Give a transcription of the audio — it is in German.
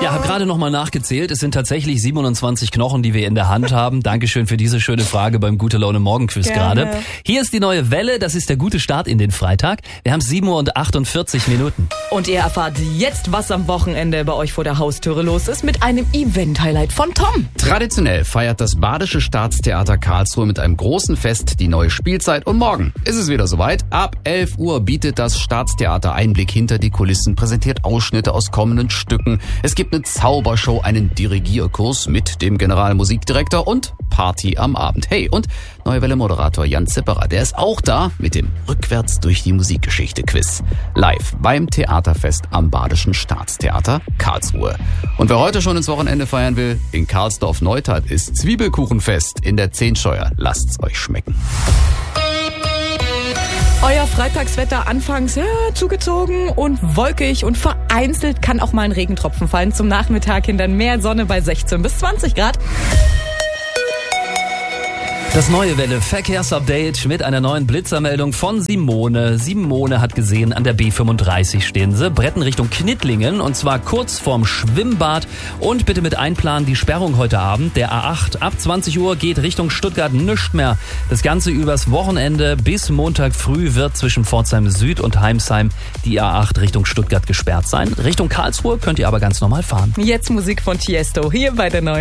Ja, habe gerade nochmal nachgezählt. Es sind tatsächlich 27 Knochen, die wir in der Hand haben. Dankeschön für diese schöne Frage beim Gute Laune Morgenquiz gerade. Hier ist die neue Welle. Das ist der gute Start in den Freitag. Wir haben 7:48 Uhr. Und ihr erfahrt jetzt, was am Wochenende bei euch vor der Haustüre los ist mit einem Event-Highlight von Tom. Traditionell feiert das Badische Staatstheater Karlsruhe mit einem großen Fest die neue Spielzeit. Und morgen ist es wieder soweit. Ab 11 Uhr bietet das Staatstheater Einblick hinter die Kulissen, präsentiert Ausschnitte aus kommenden Stücken. Es gibt eine Zaubershow, einen Dirigierkurs mit dem Generalmusikdirektor und Party am Abend. Hey, und Neue Welle-Moderator Jan Zipperer, der ist auch da mit dem Rückwärts durch die Musikgeschichte-Quiz. Live beim Theaterfest am Badischen Staatstheater Karlsruhe. Und wer heute schon ins Wochenende feiern will, in Karlsdorf-Neustadt ist Zwiebelkuchenfest in der Zehnscheuer. Lasst's euch schmecken. Euer Freitagswetter anfangs zugezogen und wolkig und vereinzelt kann auch mal ein Regentropfen fallen. Zum Nachmittag hin dann mehr Sonne bei 16 bis 20 Grad. Das Neue Welle Verkehrsupdate mit einer neuen Blitzermeldung von Simone. Simone hat gesehen, an der B35 stehen sie, Bretten Richtung Knittlingen und zwar kurz vorm Schwimmbad. Und bitte mit einplanen die Sperrung heute Abend. Der A8 ab 20 Uhr geht Richtung Stuttgart nicht mehr. Das Ganze übers Wochenende bis Montag früh wird zwischen Pforzheim Süd und Heimsheim die A8 Richtung Stuttgart gesperrt sein. Richtung Karlsruhe könnt ihr aber ganz normal fahren. Jetzt Musik von Tiesto hier bei der neuen